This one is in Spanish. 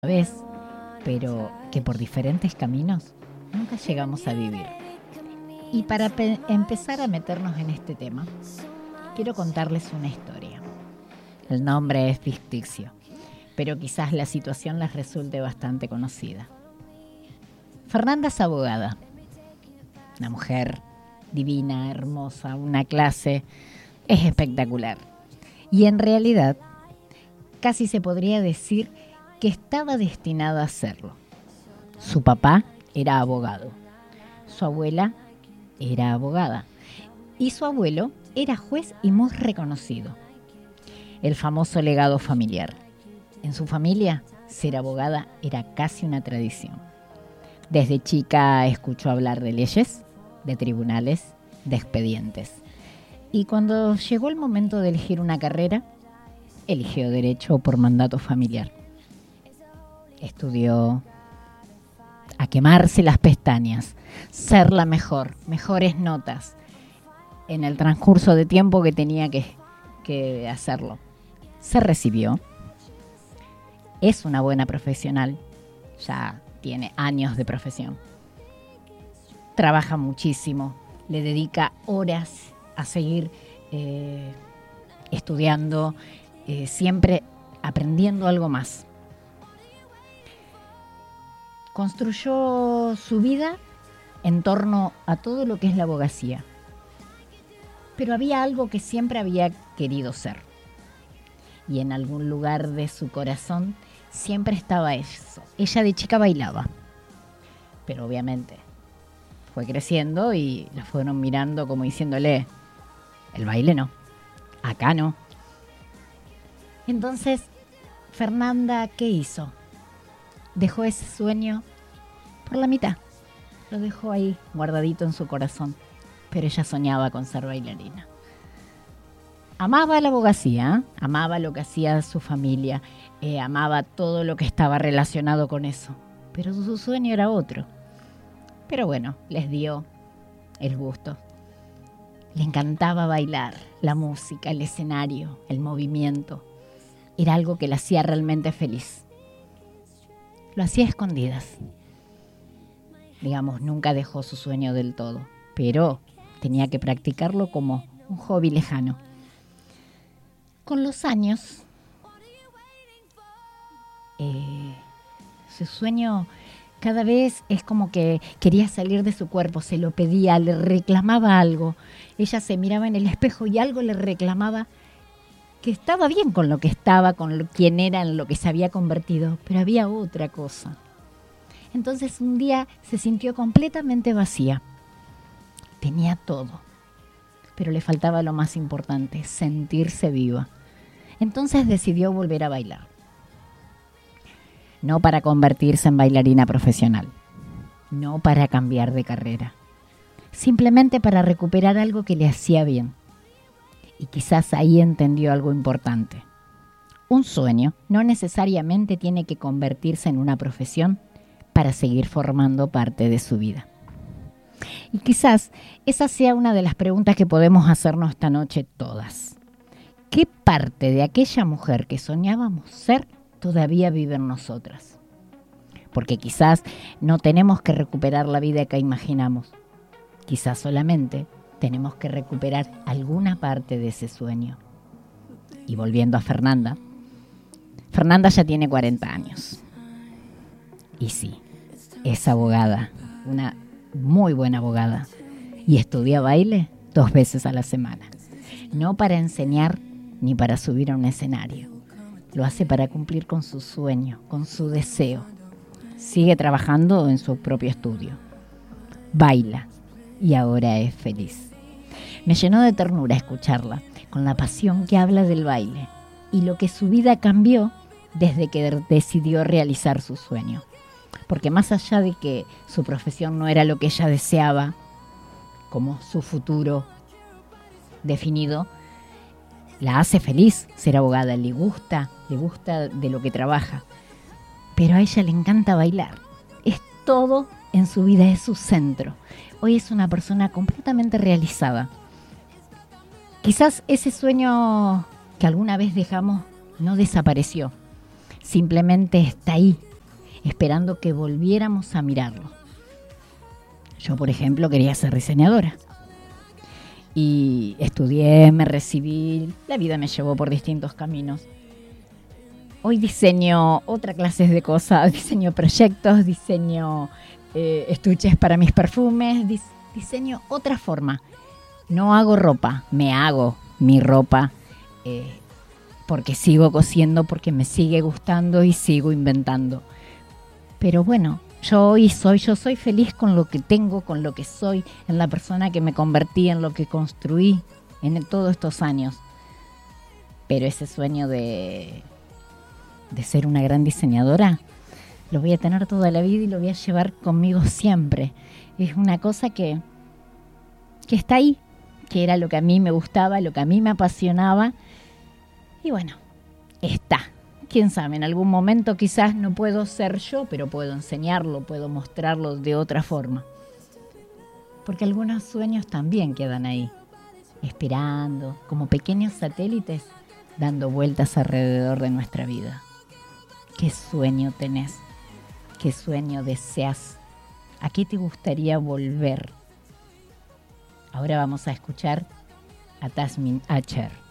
vez, pero que por diferentes caminos nunca llegamos a vivir. Y para empezar a meternos en este tema, quiero contarles una historia. El nombre es ficticio, pero quizás la situación les resulte bastante conocida. Fernanda es abogada, una mujer divina, hermosa, una clase, es espectacular. Y en realidad, casi se podría decir que estaba destinada a hacerlo. Su papá era abogado, su abuela era abogada y su abuelo era juez y muy reconocido. El famoso legado familiar. En su familia, ser abogada era casi una tradición. Desde chica escuchó hablar de leyes, de tribunales, de expedientes. Y cuando llegó el momento de elegir una carrera, eligió derecho por mandato familiar. Estudió a quemarse las pestañas, ser la mejor, mejores notas en el transcurso de tiempo que tenía que hacerlo. Se recibió, es una buena profesional, ya tiene años de profesión. Trabaja muchísimo, le dedica horas a seguir estudiando, siempre aprendiendo algo más. Construyó su vida en torno a todo lo que es la abogacía. Pero había algo que siempre había querido ser. Y en algún lugar de su corazón siempre estaba eso. Ella de chica bailaba. Pero obviamente fue creciendo y la fueron mirando como diciéndole, el baile no, acá no. Entonces, Fernanda, ¿qué hizo? Dejó ese sueño por la mitad. Lo dejó ahí, guardadito en su corazón. Pero ella soñaba con ser bailarina. Amaba la abogacía, amaba lo que hacía su familia, amaba todo lo que estaba relacionado con eso. Pero su sueño era otro. Pero bueno, les dio el gusto. Le encantaba bailar, la música, el escenario, el movimiento. Era algo que la hacía realmente feliz. Lo hacía a escondidas. Digamos, nunca dejó su sueño del todo, pero tenía que practicarlo como un hobby lejano. Con los años, su sueño cada vez es como que quería salir de su cuerpo, se lo pedía, le reclamaba algo. Ella se miraba en el espejo y algo le reclamaba que estaba bien con lo que estaba, con quién era, en lo que se había convertido, pero había otra cosa. Entonces un día se sintió completamente vacía. Tenía todo, pero le faltaba lo más importante, sentirse viva. Entonces decidió volver a bailar. No para convertirse en bailarina profesional, no para cambiar de carrera, simplemente para recuperar algo que le hacía bien. Y quizás ahí entendió algo importante. Un sueño no necesariamente tiene que convertirse en una profesión para seguir formando parte de su vida. Y quizás esa sea una de las preguntas que podemos hacernos esta noche todas. ¿Qué parte de aquella mujer que soñábamos ser todavía vive en nosotras? Porque quizás no tenemos que recuperar la vida que imaginamos. Quizás solamente tenemos que recuperar alguna parte de ese sueño. Y volviendo a Fernanda, Fernanda ya tiene 40 años. Y sí, es abogada, una muy buena abogada. Y estudia baile 2 veces a la semana. No para enseñar ni para subir a un escenario. Lo hace para cumplir con su sueño, con su deseo. Sigue trabajando en su propio estudio. Baila y ahora es feliz. Me llenó de ternura escucharla, con la pasión que habla del baile y lo que su vida cambió desde que decidió realizar su sueño. Porque más allá de que su profesión no era lo que ella deseaba, como su futuro definido, la hace feliz ser abogada, le gusta de lo que trabaja. Pero a ella le encanta bailar. Es todo en su vida, es su centro. Hoy es una persona completamente realizada. Quizás ese sueño que alguna vez dejamos no desapareció. Simplemente está ahí, esperando que volviéramos a mirarlo. Yo, por ejemplo, quería ser diseñadora. Y estudié, me recibí, la vida me llevó por distintos caminos. Hoy diseño otra clase de cosas, diseño proyectos, diseño estuches para mis perfumes, diseño otra forma. No hago ropa, me hago mi ropa porque sigo cosiendo, porque me sigue gustando y sigo inventando. Pero bueno, yo soy feliz con lo que tengo, con lo que soy, en la persona que me convertí, en lo que construí en todos estos años. Pero ese sueño de ser una gran diseñadora, lo voy a tener toda la vida y lo voy a llevar conmigo siempre. Es una cosa que está ahí, que era lo que a mí me gustaba, lo que a mí me apasionaba. Y bueno, está. Quién sabe, en algún momento quizás no puedo ser yo, pero puedo enseñarlo, puedo mostrarlo de otra forma. Porque algunos sueños también quedan ahí, esperando, como pequeños satélites, dando vueltas alrededor de nuestra vida. ¿Qué sueño tenés? ¿Qué sueño deseas? ¿A qué te gustaría volver? Ahora vamos a escuchar a Tasmin Archer.